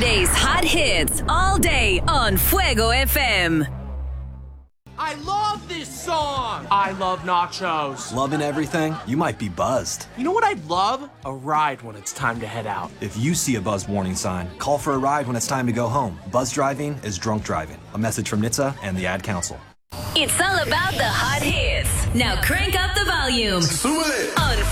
Today's hot hits all day on Fuego FM. I love this song! I love nachos. Loving everything? You might be buzzed. You know what I'd love? A ride when it's time to head out. If you see a buzz warning sign, call for a ride when it's time to go home. Buzz driving is drunk driving. A message from NHTSA and the Ad Council. It's all about the hot hits. Now crank up the volume on